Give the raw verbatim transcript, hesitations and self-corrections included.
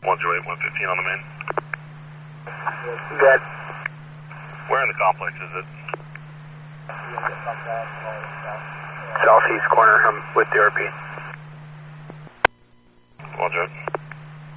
one zero eight, one fifteen on the main. Good. Where in the complex is it? Southeast corner, I'm with the R P. Roger.